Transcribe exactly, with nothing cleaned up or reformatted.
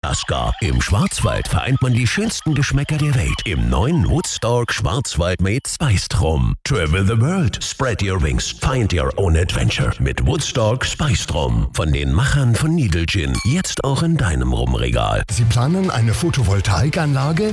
Madagaskar. Im Schwarzwald vereint man die schönsten Geschmäcker der Welt im neuen Woodstock Schwarzwald mit Spiced Rum. Travel the world, spread your wings, find your own adventure mit Woodstock Spiced Rum. Von den Machern von Needle Gin, jetzt auch in deinem Rumregal. Sie planen eine Photovoltaikanlage?